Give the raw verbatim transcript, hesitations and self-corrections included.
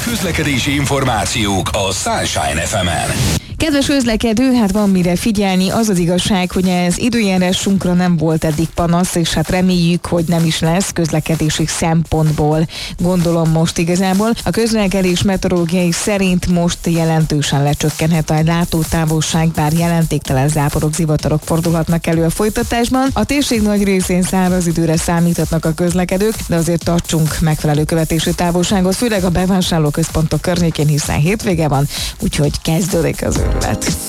Közlekedési információk a Sunshine ef emen. Kedves közlekedő, hát van mire figyelni. Az az igazság, hogy ez időjárásunkra nem volt eddig panasz, és hát reméljük, hogy nem is lesz közlekedési szempontból. Gondolom most igazából. A közlekedés meteorológiai szerint most jelentősen lecsökkenhet a látótávolság, bár jelentéktelen záporok, zivatarok fordulhatnak elő a folytatásban. A térség nagy részén száraz időre számíthatnak a közlekedők, de azért tartsunk megfelelő követési távolságot, főleg a bevásárlóközpontok környékén, hiszen hétvége van, úgyhogy kezdődik az őrület.